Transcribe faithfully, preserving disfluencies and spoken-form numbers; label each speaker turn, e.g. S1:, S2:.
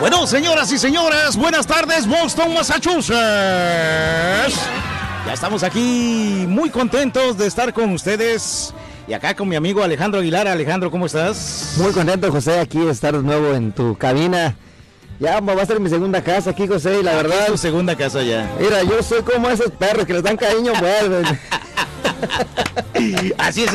S1: Bueno, señoras y señores, buenas tardes, Boston, Massachusetts. Ya estamos aquí muy contentos de estar con ustedes. Y acá con mi amigo Alejandro Aguilar. Alejandro, ¿cómo estás?
S2: Muy contento, José, aquí de estar de nuevo en tu cabina. Ya va a ser mi segunda casa aquí, José, y la verdad...
S1: Es tu segunda casa ya.
S2: Mira, yo soy como esos perros que les dan cariño, vuelven.
S1: Así es.